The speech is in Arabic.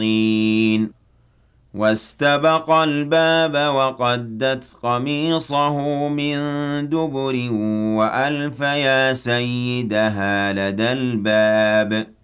وَاسْتَبَقَ الْبَابَ وَقَدَّتْ قَمِيصَهُ مِن دُبُرٍ وَأَلْفَ يَا سَيِّدَهَا لَدَى الْبَابِ